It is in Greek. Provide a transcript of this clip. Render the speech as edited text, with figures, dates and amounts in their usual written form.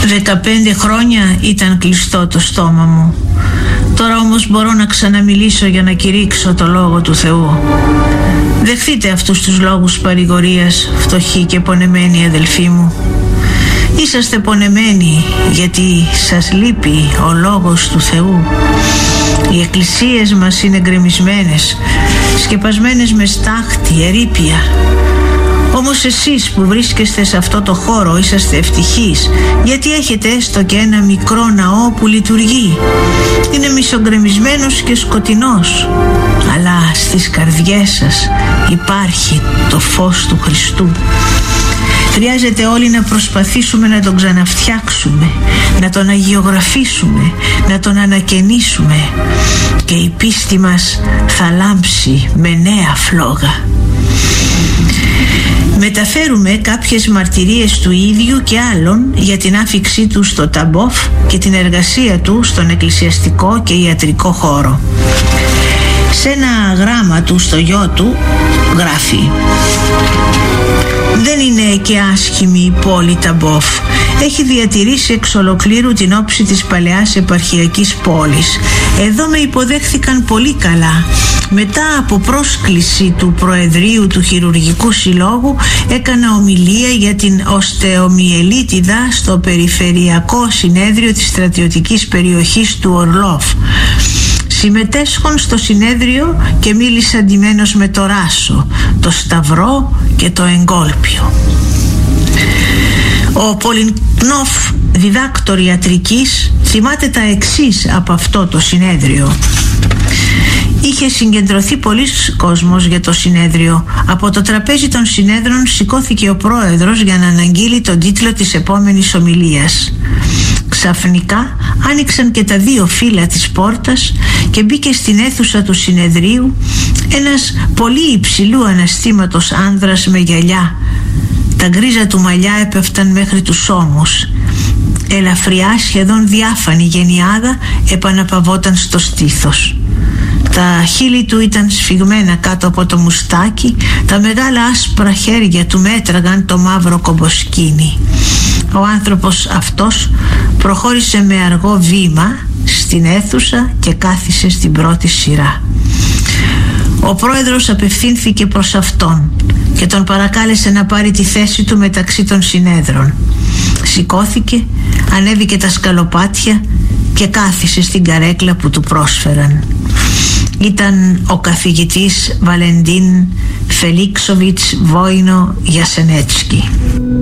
15 χρόνια ήταν κλειστό το στόμα μου. Τώρα όμως μπορώ να ξαναμιλήσω για να κηρύξω το λόγο του Θεού. Δεχτείτε αυτούς τους λόγους παρηγορίας, φτωχοί και πονεμένοι αδελφοί μου. Είσαστε πονεμένοι γιατί σας λείπει ο λόγος του Θεού. Οι εκκλησίες μας είναι γκρεμισμένες, σκεπασμένες με στάχτη, ερείπια. Όμως εσείς που βρίσκεστε σε αυτό το χώρο είσαστε ευτυχείς, γιατί έχετε έστω και ένα μικρό ναό που λειτουργεί. Είναι μισογκρεμισμένος και σκοτεινός, αλλά στις καρδιές σας υπάρχει το φως του Χριστού. Χρειάζεται όλοι να προσπαθήσουμε να τον ξαναφτιάξουμε, να τον αγιογραφήσουμε, να τον ανακαινήσουμε, και η πίστη μας θα λάμψει με νέα φλόγα. Μεταφέρουμε κάποιες μαρτυρίες του ίδιου και άλλων για την άφιξή του στο Ταμπόφ και την εργασία του στον εκκλησιαστικό και ιατρικό χώρο. Σε ένα γράμμα του στο γιο του γράφει: «Δεν είναι και άσχημη η πόλη Ταμπόφ. Έχει διατηρήσει εξ ολοκλήρου την όψη της παλαιάς επαρχιακής πόλης. Εδώ με υποδέχθηκαν πολύ καλά. Μετά από πρόσκληση του Προεδρείου του Χειρουργικού Συλλόγου έκανα ομιλία για την οστεομιελίτιδα στο Περιφερειακό Συνέδριο της Στρατιωτικής Περιοχής του Ορλόφ. Συμμετέσχον στο συνέδριο και μίλησα αντιμένος με το Ράσο, το Σταυρό και το Εγκόλπιο». Ο Πολυνόφ, διδάκτορ ιατρικής, θυμάται τα εξής από αυτό το συνέδριο. Είχε συγκεντρωθεί πολλής κόσμος για το συνέδριο. Από το τραπέζι των συνέδρων σηκώθηκε ο πρόεδρος για να αναγγείλει τον τίτλο της επόμενης ομιλίας. Ξαφνικά άνοιξαν και τα δύο φύλλα της πόρτας και μπήκε στην αίθουσα του συνεδρίου ένας πολύ υψηλού αναστήματος άνδρας με γυαλιά. Τα γκρίζα του μαλλιά έπεφταν μέχρι τους ώμους. Ελαφριά, σχεδόν διάφανη γενιάδα επαναπαυόταν στο στήθος. Τα χείλη του ήταν σφιγμένα κάτω από το μουστάκι, τα μεγάλα άσπρα χέρια του μέτραγαν το μαύρο κομποσκίνι. Ο άνθρωπος αυτός προχώρησε με αργό βήμα στην αίθουσα και κάθισε στην πρώτη σειρά. Ο πρόεδρος απευθύνθηκε προς αυτόν και τον παρακάλεσε να πάρει τη θέση του μεταξύ των συνέδρων. Σηκώθηκε, ανέβηκε τα σκαλοπάτια και κάθισε στην καρέκλα που του πρόσφεραν. Ήταν ο καθηγητής Βαλεντίν Φελίξοβιτς Βόινο Γιασενέτσκι.